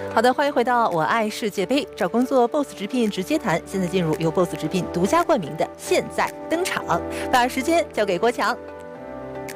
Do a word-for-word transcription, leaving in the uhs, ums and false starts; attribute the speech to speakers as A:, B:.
A: 好的，欢迎回到我爱世界杯，找工作 B O S S 直聘直接谈。现在进入由 B O S S 直聘独家冠名的现在登场，把时间交给郭强。